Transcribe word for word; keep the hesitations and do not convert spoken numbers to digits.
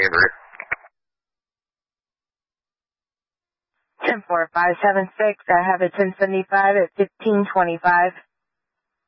Everett. ten four five seven six, I have a ten seventy-five at fifteen twenty-five.